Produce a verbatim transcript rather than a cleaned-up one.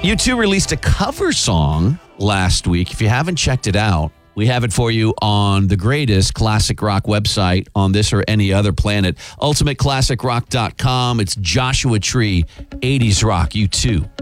U two released a cover song last week. If you haven't checked it out, we have it for you on the greatest classic rock website on this or any other planet, ultimate classic rock dot com. It's Joshua Tree, eighties Rock, U two.